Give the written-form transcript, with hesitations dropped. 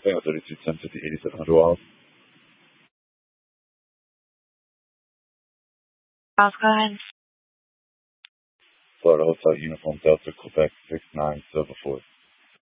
Tango 32, 1050, 8700 Wild. Go ahead. Florida Hotel Uniform Delta, Quebec 6974.